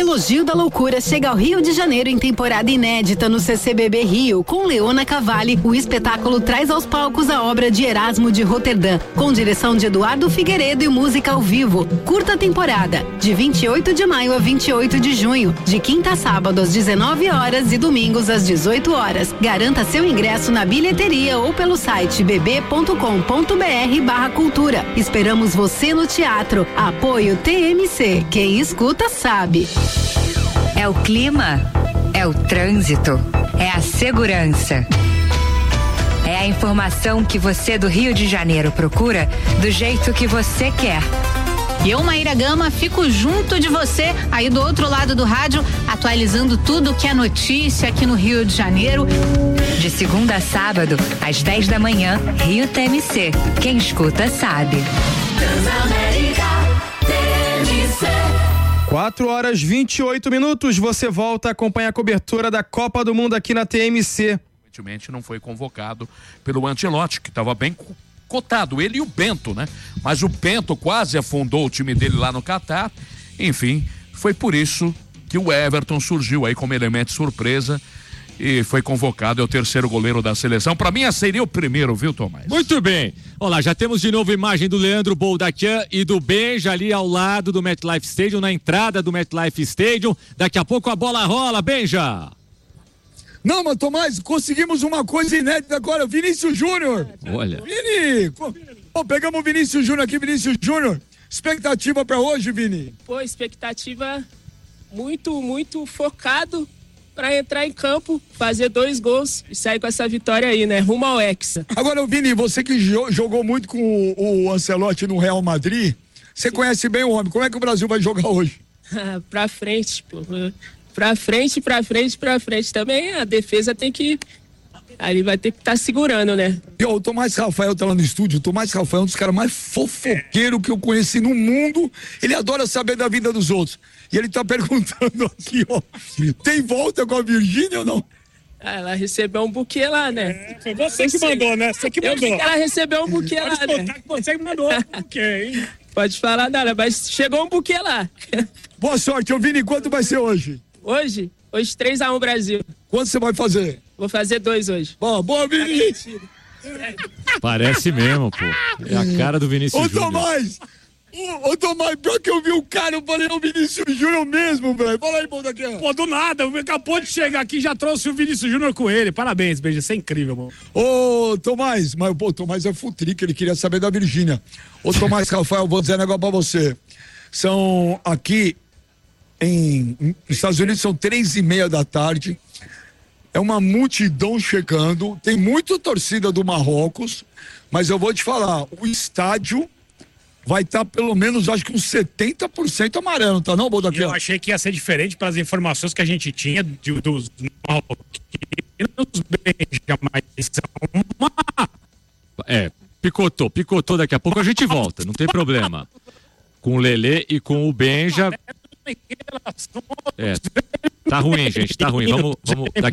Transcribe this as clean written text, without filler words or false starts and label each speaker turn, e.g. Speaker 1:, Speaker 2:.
Speaker 1: Elogio da Loucura chega ao Rio de Janeiro em temporada inédita no CCBB Rio, com Leona Cavalli. O espetáculo traz aos palcos a obra de Erasmo de Roterdã, com direção de Eduardo Figueiredo e música ao vivo. Curta temporada, de 28 de maio a 28 de junho, de quinta a sábado às 19 horas e domingos às 18 horas. Garanta seu ingresso na bilheteria ou pelo site bb.com.br/cultura. Esperamos você no teatro. Apoio TMC. Quem escuta sabe.
Speaker 2: É o clima, é o trânsito, é a segurança. É a informação que você do Rio de Janeiro procura do jeito que você quer.
Speaker 3: E eu, Maíra Gama, fico junto de você aí do outro lado do rádio, atualizando tudo que é notícia aqui no Rio de Janeiro.
Speaker 2: De segunda a sábado, às 10 da manhã, Rio TMC. Quem escuta sabe.
Speaker 4: 4h28, você volta a acompanhar a cobertura da Copa do Mundo aqui na TMC.
Speaker 5: Aparentemente não foi convocado pelo Ancelotti, que estava bem cotado, ele e o Bento, né? Mas o Bento quase afundou o time dele lá no Catar. Enfim, foi por isso que o Everton surgiu aí como elemento surpresa e foi convocado, é o terceiro goleiro da seleção. Para mim, seria o primeiro, viu, Tomás?
Speaker 6: Muito bem. Olá, já temos de novo imagem do Leandro Boldaquian e do Benja ali ao lado do MetLife Stadium, na entrada do MetLife Stadium. Daqui a pouco a bola rola, Benja.
Speaker 7: Não, mas Tomás, conseguimos uma coisa inédita agora, Vinícius Júnior.
Speaker 6: Olha.
Speaker 7: Vini, pegamos o Vinícius Júnior aqui, Vinícius Júnior. Expectativa para hoje, Vini?
Speaker 8: Pô, expectativa muito focado para entrar em campo, fazer 2 gols e sair com essa vitória aí, né? Rumo ao Hexa.
Speaker 7: Agora, Vini, você que jogou muito com o Ancelotti no Real Madrid, você conhece bem o homem. Como é que o Brasil vai jogar hoje?
Speaker 8: Pra frente, pô. Pra frente. Também a defesa tem que... Ali vai ter que estar segurando, né?
Speaker 7: O Tomás Rafael tá lá no estúdio. O Tomás Rafael é um dos caras mais fofoqueiros que eu conheci no mundo. Ele adora saber da vida dos outros. E ele tá perguntando aqui, ó. Tem volta com a Virgínia ou não?
Speaker 8: Ela recebeu um buquê lá, né?
Speaker 9: Você que mandou, né? Você que mandou.
Speaker 8: Ela recebeu um buquê lá, né?
Speaker 9: Você que mandou um buquê, hein?
Speaker 8: Pode falar nada, mas chegou um buquê lá.
Speaker 7: Boa sorte, ô Vini. Quanto vai ser hoje?
Speaker 8: Hoje 3-1 Brasil.
Speaker 7: Quanto você vai fazer?
Speaker 8: Vou fazer 2 hoje.
Speaker 7: Boa, Vini!
Speaker 6: Parece mesmo, pô. É a cara do Vinícius Júnior.
Speaker 7: Ô Tomás, pior que eu vi o cara, eu falei, é o Vinícius Júnior mesmo, velho. Fala aí, Boldaquian.
Speaker 9: Pô, do nada, acabou de chegar aqui, já trouxe o Vinícius Júnior com ele. Parabéns, Benja, isso é incrível, mano.
Speaker 7: Ô, Tomás, mas o Tomás é futrica, ele queria saber da Virgínia. Ô, Tomás Rafael, vou dizer um negócio pra você. São aqui, nos Estados Unidos, são 3:30 da tarde. É uma multidão chegando, tem muita torcida do Marrocos, mas eu vou te falar, o estádio vai estar pelo menos, acho que uns 70% amarelo, tá não, Boldaquian?
Speaker 9: Eu achei que ia ser diferente pelas informações que a gente tinha dos marroquinos, mas
Speaker 6: picotou, daqui a pouco a gente volta, não tem problema. Com o Lelê e com o Benja. Tá ruim, gente, tá ruim. Vamos